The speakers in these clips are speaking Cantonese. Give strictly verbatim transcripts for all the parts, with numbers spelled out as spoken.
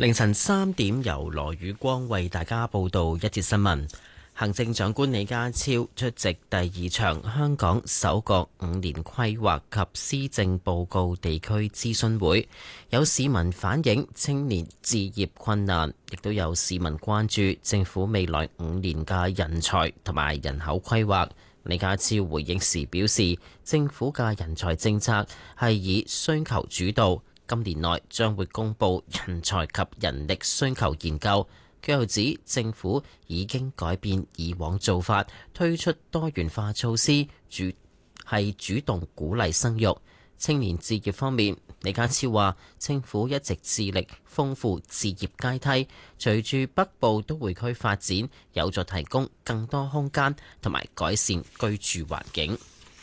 凌晨三點，由羅宇光為大家報道一節新聞。行政長官李家超出席第二場香港首個五年規劃及施政報告地區諮詢會，有市民反映青年置業困難，亦都有市民關注政府未來五年嘅人才同埋人口規劃。李家超回應時表示，政府嘅人才政策係以需求主導，今年內將會公布人才及人力需求研究。佢又指政府已經改變以往做法，推出多元化措施，主係主動鼓勵生育。青年置業方面，李家超話政府一直致力豐富置業階梯，隨住北部都會區發展，有助提供更多空間同埋改善居住環境。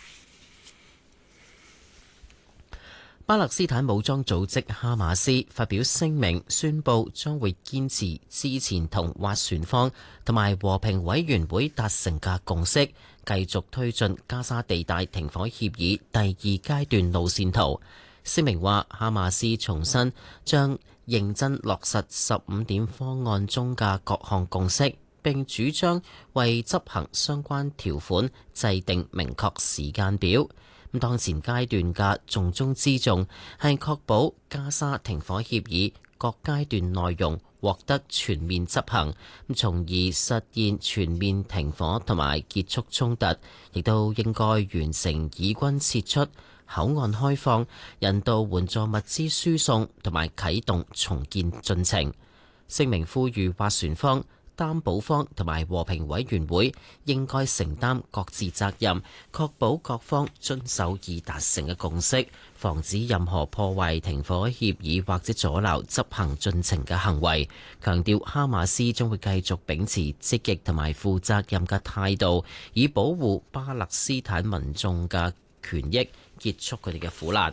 巴勒斯坦武裝組織哈馬斯發表聲明，宣布將會堅持之前同斡旋方同埋和平委員會達成嘅共識，繼續推進加沙地帶停火協議第二階段路線圖。聲明話，哈馬斯重申將認真落實十五點方案中嘅各項共識，並主張為執行相關條款制定明確時間表。咁當前階段嘅重中之重係確保加沙停火協議各階段內容獲得全面執行，從而實現全面停火同埋結束衝突，亦都應該完成以軍撤出、口岸開放、人道援助物資輸送同埋啟動重建進程。聲明呼籲斡旋方、擔保方同埋和平委員會應該承擔各自責任，確保各方遵守已達成嘅共識，防止任何破壞停火協議或者阻撓執行進程嘅行為。強調哈馬斯將會繼續秉持積極同埋負責任嘅態度，以保護巴勒斯坦民眾嘅權益，結束佢哋嘅苦難。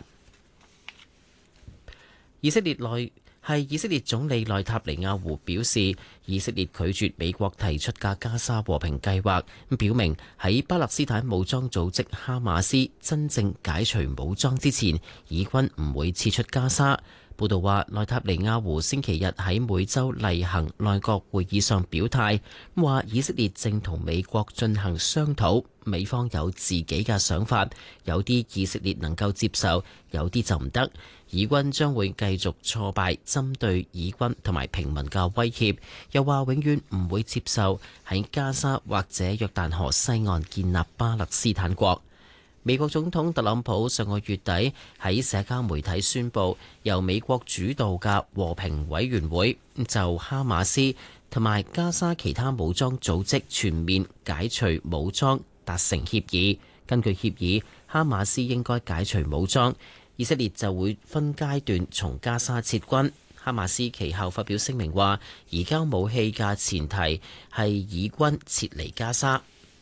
以色列內係以色列總理內塔尼亞胡表示，以色列拒絕美國提出嘅加沙和平計劃，表明喺巴勒斯坦武裝組織哈馬斯真正解除武裝之前，以軍唔會撤出加沙。報道話，內塔尼亞胡星期日喺每週例行內閣會議上表態，話以色列正同美國進行商討，美方有自己嘅想法，有啲以色列能夠接受，有啲就唔得。以軍將會繼續挫敗針對以軍同埋平民嘅威脅，又話永遠唔會接受喺加沙或者約旦河西岸建立巴勒斯坦國。美國總統特朗普上個月底喺社交媒體宣布，由美國主導嘅和平委員會就哈馬斯同埋加沙其他武裝組織全面解除武裝達成協議。根據協議，哈馬斯應該解除武裝，以色列就會分階段從加沙撤軍。哈馬斯其後發表聲明話，移交武器嘅前提係以軍撤離加沙。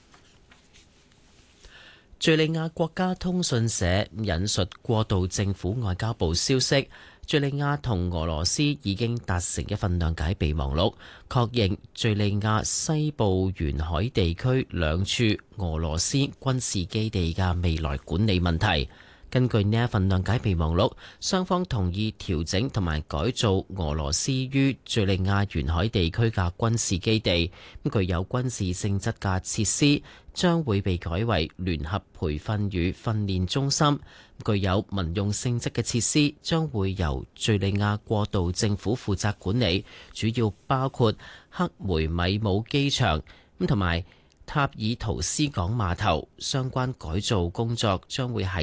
敘利亞國家通訊社引述過渡政府外交部消息，敘利亞同俄羅斯已經達成一份諒解備忘錄，確認敘利亞西部沿海地區兩處俄羅斯軍事基地嘅未來管理問題。根據呢一份諒解備忘錄，雙方同意調整同埋改造俄羅斯於敘利亞沿海地區嘅軍事基地，咁具有軍事性質嘅設施將會被改為聯合培訓與訓練中心，具有民用性質嘅設施將會由敘利亞過渡政府負責管理，主要包括克梅米姆機場咁同埋塔爾圖斯港碼頭。相關改造工作將會喺